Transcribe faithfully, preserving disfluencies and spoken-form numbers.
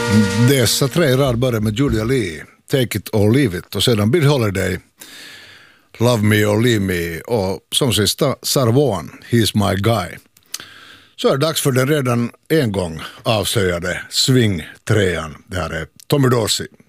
Dessa tre rad börjar med Julia Lee, Take It or Leave It, och sedan Bill Holiday, Love Me or Leave Me, och som sista Sarah Vaughan, He's My Guy. Så är det dags för den redan en gång avslöjade swing-trean. Det här är Tommy Dorsey.